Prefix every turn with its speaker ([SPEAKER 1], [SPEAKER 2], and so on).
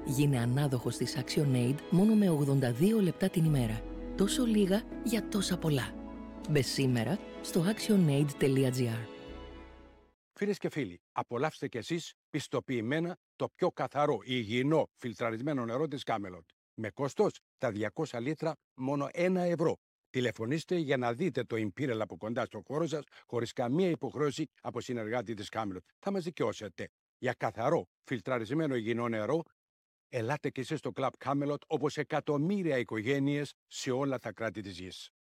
[SPEAKER 1] Γίνε ανάδοχος της ActionAid μόνο με 82 λεπτά την ημέρα. Τόσο λίγα για τόσα πολλά. Μπες σήμερα στο actionaid.gr.
[SPEAKER 2] Φίλες και φίλοι, απολαύστε κι εσείς πιστοποιημένα το πιο καθαρό, υγιεινό, φιλτραρισμένο νερό της Camelot. Με κόστος τα 200 λίτρα μόνο 1 ευρώ. Τηλεφωνήστε για να δείτε το Imperial από κοντά στο χώρο σας, χωρίς καμία υποχρέωση από συνεργάτη της Camelot. Θα μας δικαιώσετε. Για καθαρό, φιλτραρισμένο υγιεινό νερό, ελάτε κι εσείς στο Club Camelot όπως εκατομμύρια οικογένειες σε όλα τα κράτη της γης.